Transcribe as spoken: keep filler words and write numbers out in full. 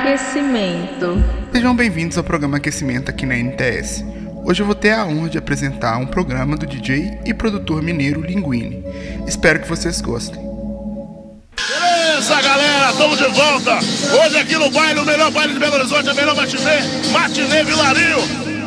Aquecimento. Sejam bem-vindos ao programa Aquecimento aqui na N T S. Hoje eu vou ter a honra de apresentar um programa do D J e produtor mineiro Linguini. Espero que vocês gostem. Beleza, galera, estamos de volta. Hoje aqui no baile, o melhor baile de Belo Horizonte, a melhor matinê, Matinê Vilarinho.